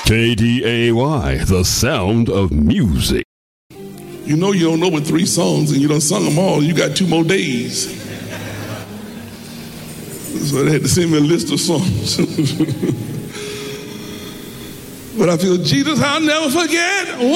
KDAY, the sound of music. You know you don't know but 3 songs and you done sung them all. You got 2 more days. So they had to send me a list of songs. But I feel, Jesus, I'll never forget.